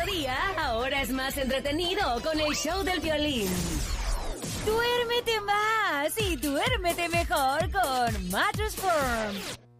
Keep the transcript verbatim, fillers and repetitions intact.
día, ahora es más entretenido con el show del violín. Duérmete más y duérmete mejor con Mattress Firm.